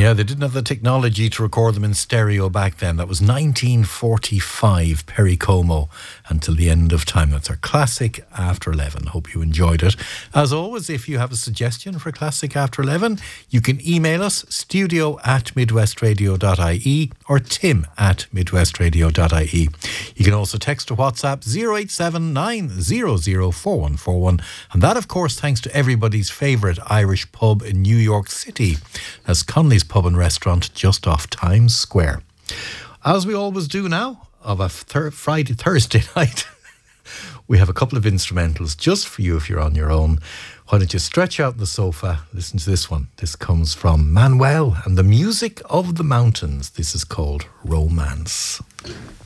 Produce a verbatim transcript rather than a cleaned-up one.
Yeah, they didn't have the technology to record them in stereo back then. That was nineteen forty-five, Perry Como, Until the End of Time. That's our classic After eleven. Hope you enjoyed it. As always, if you have a suggestion for Classic After eleven, you can email us, studio at midwestradio.ie or tim at midwestradio.ie. You can also text or WhatsApp zero eight seven nine zero zero four one four one. And that, of course, thanks to everybody's favourite Irish pub in New York City. That's Conley's Pub and Restaurant just off Times Square. As we always do now, of a thir- Friday, Thursday night, we have a couple of instrumentals just for you if you're on your own. Why don't you stretch out the sofa, listen to this one. This comes from Manuel and the Music of the Mountains. This is called Romance.